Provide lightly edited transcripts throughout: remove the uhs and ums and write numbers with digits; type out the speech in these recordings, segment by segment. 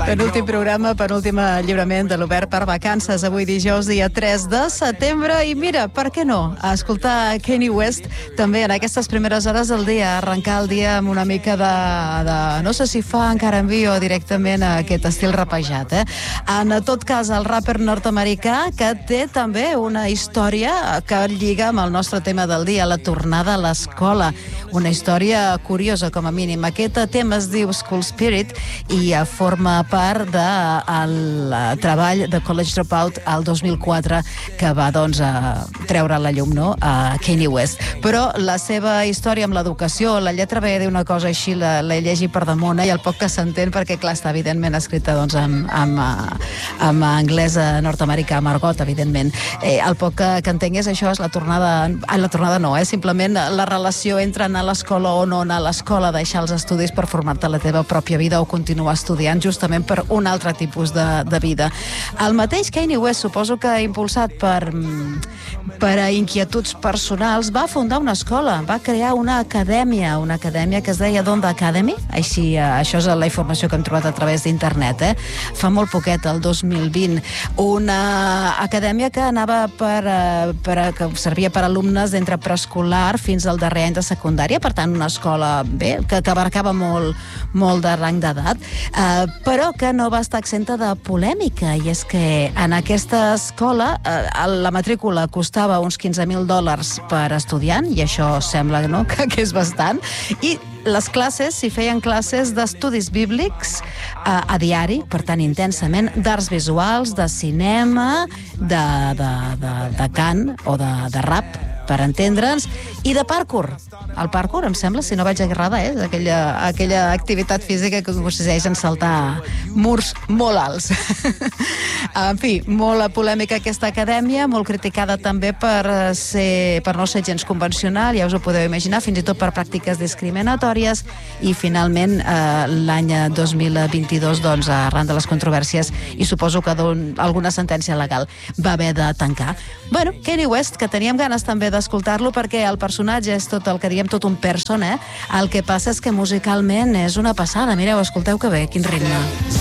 Penúltim programa, penúltim lliurament de l'Obert per Vacances, avui dijous, dia 3 de setembre, i mira, per què no? A escoltar Kanye West també en aquestes primeres hores del dia, arrencar el dia amb una mica de no sé si fa encara envi o directament aquest estil rapejat, En tot cas, el rapper nord-americà que té també una història que lliga amb el nostre tema del dia, la tornada a l'escola. Una història curiosa, com a mínim. Aquest tema es diu School Spirit i forma part del treball de College Dropout al 2004 que va, doncs, treure a la llum, no?, a Kanye West. Però la seva història amb l'educació, la lletra ve una cosa així, l'he llegit per damunt, i el poc que s'entén, perquè clar, està evidentment escrita, doncs, amb anglès nord-americà, amb argot, evidentment. El poc que entenc és això, és la tornada no, simplement la relació entre anar a l'escola o no anar a l'escola, deixar els estudis per formar-te la teva pròpia vida o continuar estudiant justament per un altre tipus de vida. El mateix Kanye West, suposo que impulsat per inquietuds personals, va fundar una escola, va crear una acadèmia que es deia Donda Academy, així, això és la informació que hem trobat a través d'internet, fa molt poquet, el 2020, una acadèmia que anava que servia per alumnes d'entre preescolar fins al darrer any de secundària, per tant una escola bé, que abarcava molt de rang d'edat, però que no va estar exenta de polèmica, i és que en aquesta escola la matrícula costava uns $15,000 per estudiant, i això sembla, no?, que és bastant, i les classes, s'hi feien classes d'estudis bíblics a diari, per tant intensament, d'arts visuals, de cinema, de cant o de rap, per entendre'ns, i de parkour. El parkour, em sembla, si no vaig errada, és aquella activitat física que consisteix en saltar murs molt alts. En fi, molt polèmica aquesta acadèmia, molt criticada també per no ser gens convencional, ja us ho podeu imaginar, fins i tot per pràctiques discriminatòries, i finalment l'any 2022, doncs, arran de les controvèrsies, i suposo que alguna sentència legal, va haver de tancar. Bueno, Kanye West, que teníem ganes també d'escoltar-lo, perquè el personatge és tot el que diem, tot un person, El que passa és que musicalment és una passada. Mireu, escolteu que bé, quin ritme.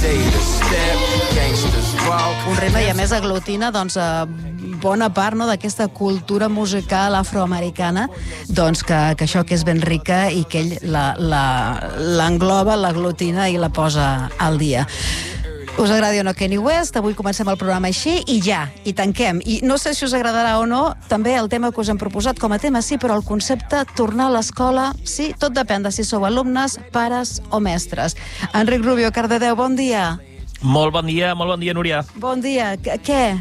Un ritme, i a més aglutina, doncs, bona part, no?, d'aquesta cultura musical afroamericana, doncs, que això que és ben rica i que ell l'engloba, l'aglutina i la posa al dia. Us agradi o no Kanye West, avui comencem el programa així i tanquem. I no sé si us agradarà o no també el tema que us hem proposat com a tema, sí, però el concepte tornar a l'escola, sí, tot depèn de si sou alumnes, pares o mestres. Enric Rubio, Cardedeu, bon dia. Molt bon dia, Núria. Bon dia. Què?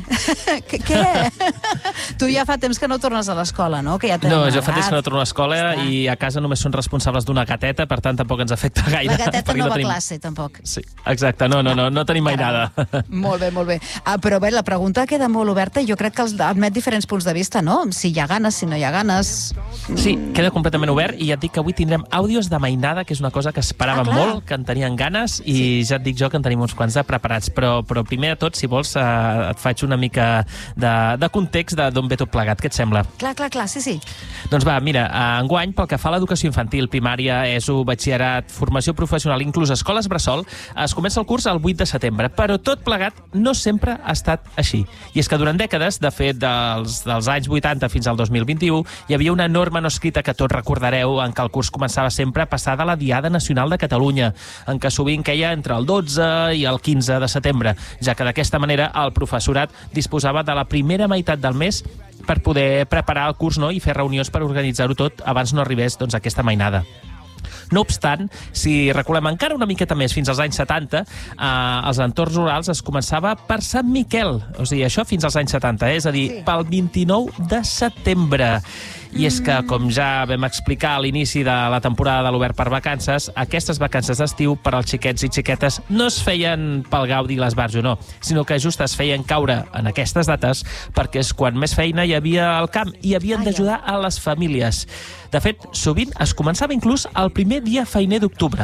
Tu ja fa temps que no tornes a l'escola, no? No, jo fa temps que no torno a l'escola i a casa només són responsables d'una gateta, per tant tampoc ens afecta gaire. La gateta no va a classe, tampoc. Sí, exacte, no tenim mai nada. Molt bé. Però bé, la pregunta queda molt oberta i jo crec que admet diferents punts de vista, no? Si hi ha ganes, si no hi ha ganes... Sí, queda completament obert, i ja et dic que avui tindrem àudios de mainada, que és una cosa que esperàvem molt, que en tenien ganes, i ja et dic jo que en tenim uns quants preparats, però primer de tot, si vols, et faig una mica de context d'on ve tot plegat. Què et sembla? Clar, sí. Doncs va, mira, enguany, pel que fa a l'educació infantil, primària, ESO, batxillerat, formació professional, inclús escoles bressol, es comença el curs el 8 de setembre, però tot plegat no sempre ha estat així. I és que durant dècades, de fet, dels anys 80 fins al 2021, hi havia una norma no escrita que tots recordareu, en què el curs començava sempre passada a la Diada Nacional de Catalunya, en què sovint queia entre el 12 i el 15 de setembre, ja que d'aquesta manera el professorat disposava de la primera meitat del mes per poder preparar el curs, no?, i fer reunions per organitzar-ho tot abans no arribés, doncs, aquesta mainada. No obstant, si reculem encara una miqueta més fins als anys 70, als entorns rurals es començava per Sant Miquel, o sigui, això fins als anys 70, és a dir, pel 29 de setembre. I és que, com ja vam explicar a l'inici de la temporada de l'Obert per Vacances, aquestes vacances d'estiu per als xiquets i xiquetes no es feien pel gaudi i l'esbarjo, no, sinó que just es feien caure en aquestes dates perquè és quan més feina hi havia al camp i havien d'ajudar a les famílies. De fet, sovint es començava inclús el primer dia feiner d'octubre.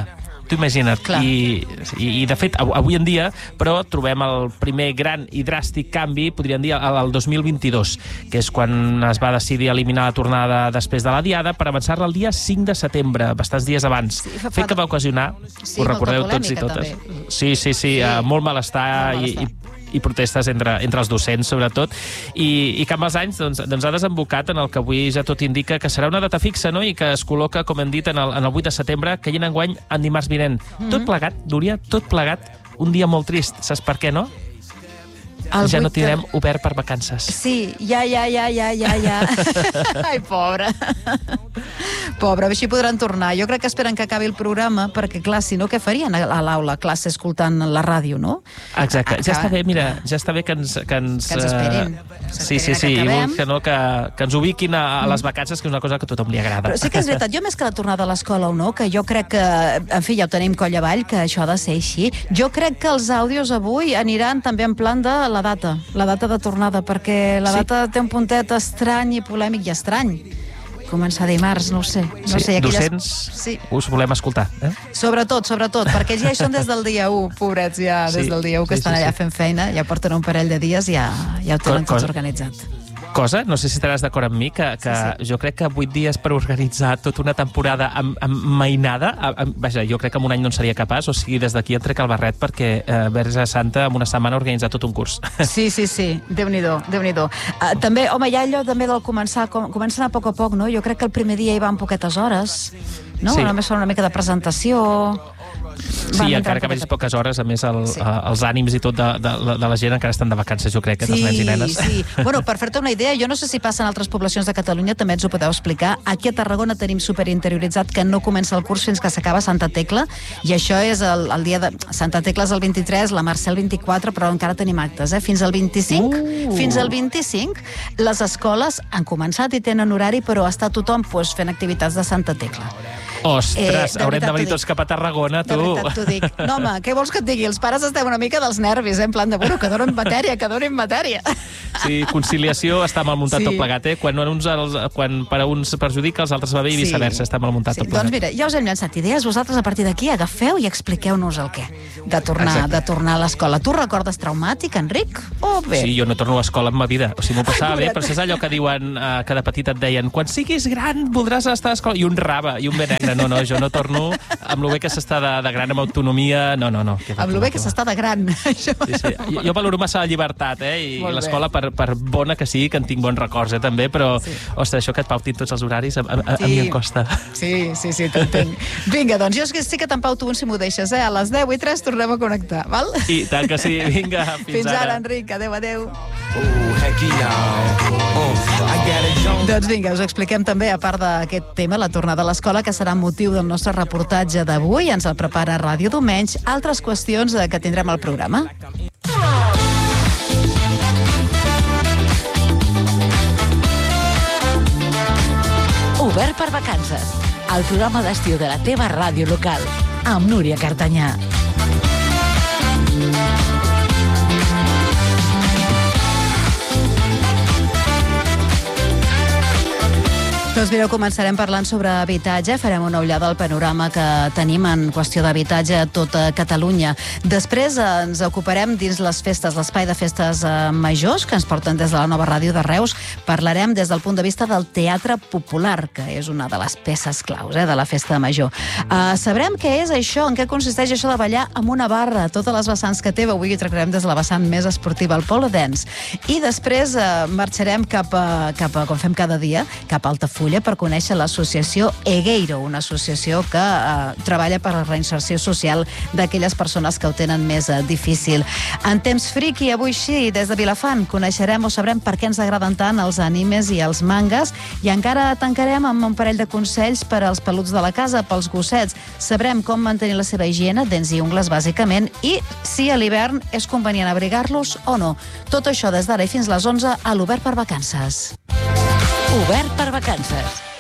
Tu imagina't. I de fet, avui en dia, però trobem el primer gran i dràstic canvi, podríem dir, al 2022, que és quan es va decidir eliminar la tornada després de la Diada per avançar-la el dia 5 de setembre, bastants dies abans. Fet que va ocasionar, ho recordeu tots i totes. Sí, molt malestar i protestes entre els docents, sobretot, i que amb els anys ha desembocat en el que avui ja tot indica que serà una data fixa, no?, i que es col·loca, com hem dit, en el 8 de setembre, caient enguany en dimarts vinent. Tot plegat, Núria, tot plegat, un dia molt trist. Saps per què, no? Ja no tindrem obert per vacances. Sí, ja. Ai, pobre. Pobre, així podran tornar. Jo crec que esperen que acabi el programa, perquè, clar, si no, què farien a l'aula, classe, escoltant la ràdio, no? Exacte. Ja està bé, mira, ja està bé que ens esperin. Sí, que ens ubiquin a les vacances, que és una cosa que a tothom li agrada. Però sí que és veritat, jo més que la tornada a l'escola o no, que jo crec que, en fi, ja ho tenim coll avall, que això ha de ser així, jo crec que els àudios avui aniran també en plan de la data de tornada, perquè la data té un puntet estrany i polèmic i estrany. Començar dimarts, no ho sé. Docents, us volem escoltar. Sobretot, perquè ja hi són des del dia 1, pobrets, ja des del dia 1 que estan allà fent feina, ja porten un parell de dies, ja ho tenen tots organitzat. Cosa, no sé si estaràs d'acord amb mi, que jo crec que 8 dies per organitzar tota una temporada amb mainada, vaja, jo crec que en un any no en seria capaç, o sigui, des d'aquí et trec el barret perquè Verge Santa en una setmana organitzar tot un curs. Sí, Déu-n'hi-do. També, home, hi ha allò també del començar a poc, no? Jo crec que el primer dia hi va en poquetes hores, no? Només fa una mica de presentació. Sí, encara que vegis poques hores, a més els ànims i tot de la gent encara estan de vacances, jo crec, dels nens i nenes. Sí. Bueno, per fer-te una idea, jo no sé si passa en altres poblacions de Catalunya, també ens ho podeu explicar. Aquí a Tarragona tenim superinterioritzat que no comença el curs fins que s'acaba Santa Tecla, i això és el dia de... Santa Tecla és el 23, la Mercè el 24, però encara tenim actes, Fins al 25, les escoles han començat i tenen horari, però està tothom fent activitats de Santa Tecla. Ostres, haurem de venir tots cap a Tarragona, tu. De veritat t'ho dic. No, home, què vols que et digui? Els pares estem una mica dels nervis, en plan de, bueno, que donin matèria. Sí, conciliació està mal muntat tot plegat, Quan per a uns perjudica, els altres va bé i viceversa, està mal muntat tot plegat. Doncs mira, ja us hem llançat idees, vosaltres a partir d'aquí agafeu i expliqueu-nos el què de tornar a l'escola. Tu recordes traumàtic, Enric? O bé? Sí, jo no torno a escola en ma vida, o sigui, m'ho passava bé, però és allò que diuen, que de petit et deien, quan siguis gran voldràs estar a escola, i un rave, i un bé negre. No, jo no torno amb lo bé que s'està de gran amb autonomia, no. Amb lo bé que s'està de gran. Sí. Jo valoro massa la llibertat, i l'escola, per bona que sigui, que en tinc bons records, també, però, ostres, això que et pautin tots els horaris, a mi em costa. Sí, t'entenc. Vinga, doncs jo sí que t'empauto un si m'ho deixes, A les 10:03 tornem a connectar, val? I tant que sí, vinga, fins ara, Enric, adeu. Doncs vinga, us expliquem també, a part d'aquest tema, la tornada a l'escola, que serà motiu del nostre reportatge d'avui, ens el prepara Ràdio Domenys, altres qüestions que tindrem al programa. Obert per vacances, el programa d'estiu de la teva ràdio local, amb Núria Cartanyà. Doncs mireu, començarem parlant sobre habitatge, farem una ullada al panorama que tenim en qüestió d'habitatge a tota Catalunya. Després ens ocuparem dins les festes, l'espai de festes majors que ens porten des de la nova ràdio de Reus. Parlarem des del punt de vista del teatre popular, que és una de les peces claus de la festa major. Sabrem què és això, en què consisteix això de ballar amb una barra, totes les vessants que té. Avui hi tractarem des de la vessant més esportiva, el polo dance. I després marxarem cap a, com fem cada dia, cap a Altafulla, per conèixer l'associació Egueiro, una associació que treballa per la reinserció social d'aquelles persones que ho tenen més difícil. En temps friki, avui sí, des de Vilafant, coneixerem o sabrem per què ens agraden tant els animes i els mangas, i encara tancarem amb un parell de consells per als peluts de la casa, pels gossets. Sabrem com mantenir la seva higiene, dents i ungles, bàsicament, i si a l'hivern és convenient abrigar-los o no. Tot això des d'ara i fins les 11 a l'Obert per Vacances. Obert per Vacances.